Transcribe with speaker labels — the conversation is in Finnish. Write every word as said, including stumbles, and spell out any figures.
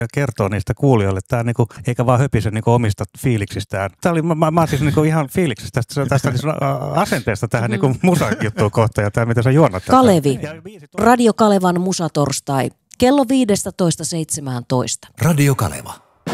Speaker 1: ja kertoo niistä kuulijoille. Tää niinku, eikä vaan höpise niinku omista fiiliksistään. Tää oli, mä, mä, mä siis niinku ihan fiiliksistä tästä, tästä niinku asenteesta tähän niinku musajuttuun kohtaan ja tää mitä sä juonnat.
Speaker 2: Kalevi. Radio Kalevan musatorstai. Kello viisitoista seitsemäntoista.
Speaker 3: Radio Kaleva.